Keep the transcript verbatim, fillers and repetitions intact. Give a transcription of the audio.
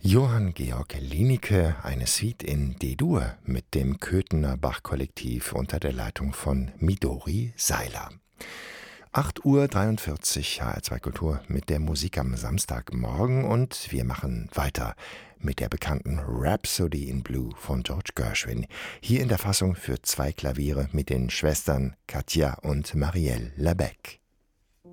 Johann Georg Linicke, eine Suite in D-Dur mit dem Köthener Bach-Kollektiv unter der Leitung von Midori Seiler. acht Uhr dreiundvierzig, H R zwei Kultur mit der Musik am Samstagmorgen, und wir machen weiter mit der bekannten Rhapsody in Blue von George Gershwin. Hier in der Fassung für zwei Klaviere mit den Schwestern Katja und Marielle Labèque.